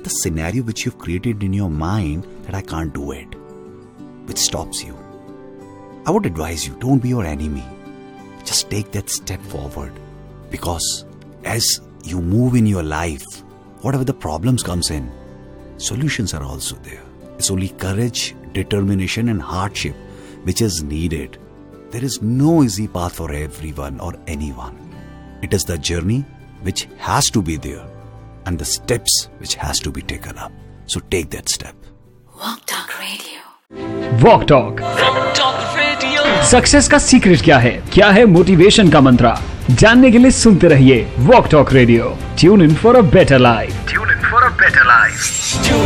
the scenario which you've created in your mind that I can't do it, which stops you. I would advise you, don't be your enemy. Just take that step forward, because as you move in your life, whatever the problems comes in, solutions are also there. It's only courage, determination and hardship which is needed. There is no easy path for everyone or anyone. It is the journey which has to be there and the steps which has to be taken up. So take that step. Walk Talk Radio. Walk talk radio. Success का secret क्या है motivation का मंत्र? जानने के लिए सुनते रहिए walk talk radio. Tune in for a better life.